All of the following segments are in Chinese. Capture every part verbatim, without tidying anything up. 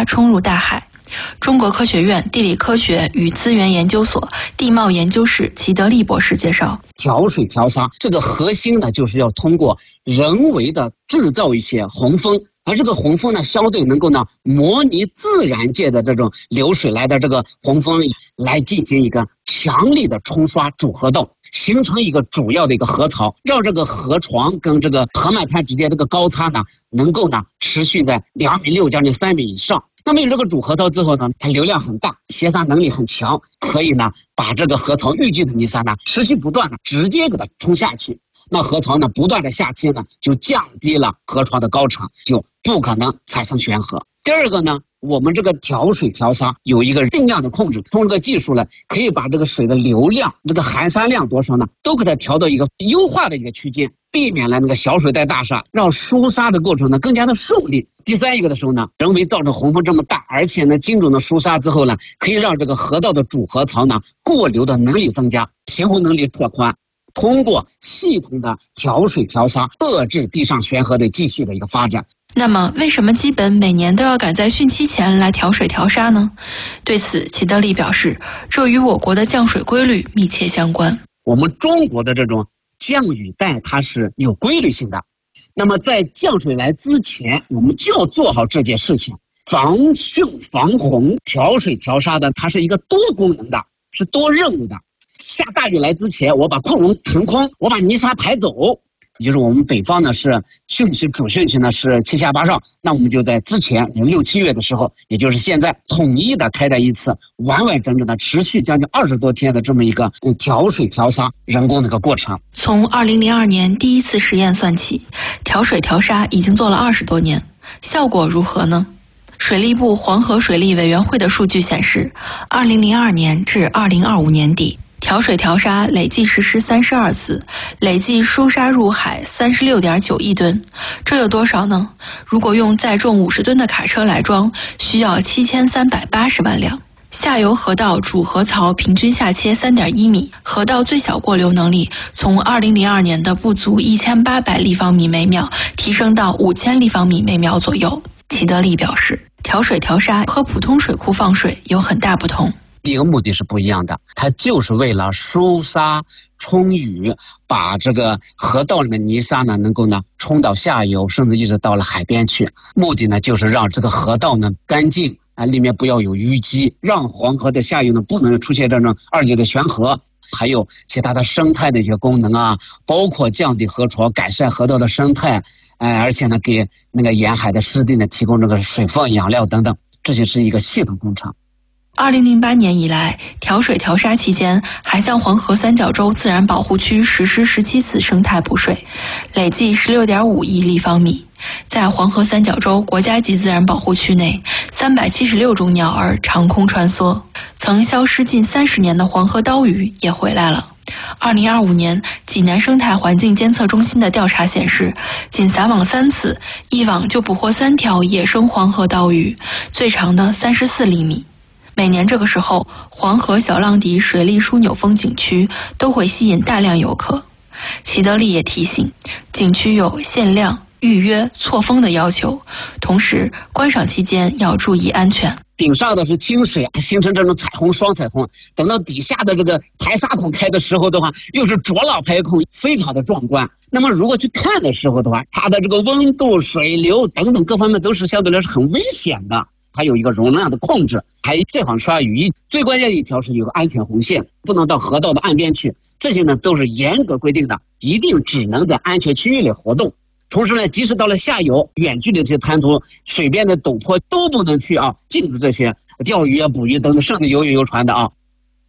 冲入大海。中国科学院地理科学与资源研究所地貌研究室齐德利博士介绍， 调水调沙这个核心呢，就是要通过人为的制造一些洪峰，而这个洪峰呢，相对能够呢模拟自然界的这种流水来的这个洪峰，来进行一个强力的冲刷主河道，形成一个主要的一个河槽，让这个河床跟这个河漫滩之间这个高差呢，能够呢持续在两米六将近三米以上。那么有这个主河槽之后呢，它流量很大，携沙能力很强，可以呢把这个河槽淤积的泥沙呢持续不断的直接给它冲下去。那河槽呢不断的下切呢，就降低了河床的高程，就不可能产生悬河。第二个呢，我们这个调水调沙有一个定量的控制，通过这个技术呢，可以把这个水的流量、这个含沙量多少呢，都给它调到一个优化的一个区间，避免了那个小水带大沙，让疏沙的过程呢更加的顺利。第三一个的时候呢，人为造成洪峰这么大，而且呢精准的疏沙之后呢，可以让这个河道的主河槽呢过流的能力增加，行洪能力拓宽。通过系统的调水调沙，遏制地上悬河的继续的一个发展。 那么，为什么基本每年都要赶在汛期前来调水调沙呢？对此，齐德利表示，这与我国的降水规律密切相关。 我们中国的这种降雨带它是有规律性的，那么在降水来之前，我们就要做好这件事情。防汛防洪、调水调沙的，它是一个多功能的，是多任务的。下大雨来之前，我把库容腾空，我把泥沙排走。也就是我们北方呢是汛期，主汛期呢是七下八上，那我们就在之前六七月的时候，也就是现在统一的开展一次完完整整的持续将近二十多天的这么一个嗯调水调沙人工的一个过程。 从二零零二年第一次实验算起，调水调沙已经做了二十多年，效果如何呢？水利部黄河水利委员会的数据显示，二零零二年至二零二五年底，调水调沙累计实施三十二次，累计输沙入海三十六点九亿吨。这有多少呢？如果用载重五十吨的卡车来装，需要七千三百八十万辆。下游河道主河槽平均下切 三点一米，河道最小过流能力从二零零二年的不足一千八百立方米每秒提升到五千立方米每秒左右。齐德利表示，调水调沙和普通水库放水有很大不同。 第一个目的是不一样的，它就是为了疏沙冲雨，把这个河道里面泥沙呢能够呢冲到下游，甚至一直到了海边去。目的呢就是让这个河道呢干净啊，里面不要有淤积，让黄河的下游呢不能出现这种二级的悬河。还有其他的生态的一些功能啊，包括降低河床、改善河道的生态，哎，而且呢给那个沿海的湿地呢提供这个水分、养料等等，这就是一个系统工程。 二零零八年以来，调水调沙期间，还向黄河三角洲自然保护区实施十七次生态补水，累计 十六点五亿立方米。在黄河三角洲国家级自然保护区内，三百七十六种鸟儿长空穿梭，曾消失近三十年的黄河刀鱼也回来了。二零二五年，济南生态环境监测中心的调查显示，仅撒网三次，一网就捕获三条野生黄河刀鱼，最长的三十四厘米。每年这个时候，黄河小浪底水利枢纽风景区都会吸引大量游客。齐德利也提醒，景区有限量、预约、错峰的要求，同时观赏期间要注意安全。 顶上的是清水，形成这种彩虹双彩虹，等到底下的这个排沙孔开的时候的话，又是浊浪排孔，非常的壮观。那么如果去看的时候的话，它的这个温度、水流等等各方面都是相对来说很危险的，还有一个容量的控制，还有最好刷雨衣，最关键的一条是有个安全红线，不能到河道的岸边去，这些呢都是严格规定的，一定只能在安全区域里活动。同时呢，即使到了下游远距离的这些滩涂、水边的陡坡都不能去啊，禁止这些钓鱼啊、捕鱼等等，甚至游泳游船的啊。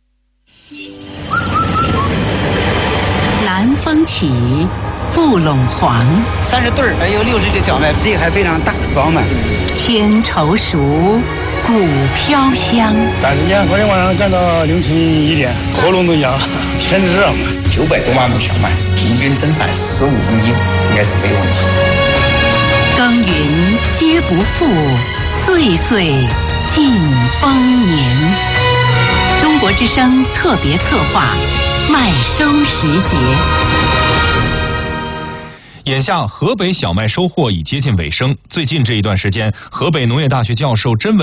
南风起，富陇黄， 三十对儿，还有六十个小麦，地还非常大饱满。 千愁熟，谷飘香。 但是呢，昨天晚上干到凌晨一点，喉咙都哑了，天热嘛。 九百多万亩小麦，平均增产十五公斤，应该是没有问题。 耕耘皆不负，岁岁尽丰年。中国之声特别策划，麦收时节。 眼下河北小麦收获已接近尾声，最近这一段时间，河北农业大学教授甄文